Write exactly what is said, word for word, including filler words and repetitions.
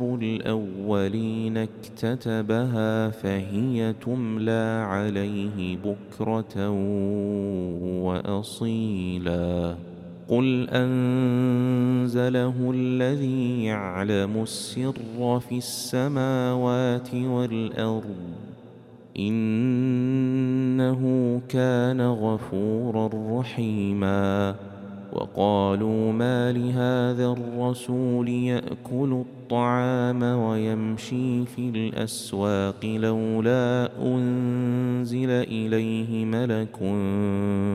الأولين اكتتبها فهي تملى عليه بكرة وأصيلا قل أنزله الذي يعلم السر في السماوات والأرض إنه كان غفورا رحيما وقالوا ما لهذا الرسول يأكل الطعام ويمشي في الأسواق لولا أنزل إليه ملك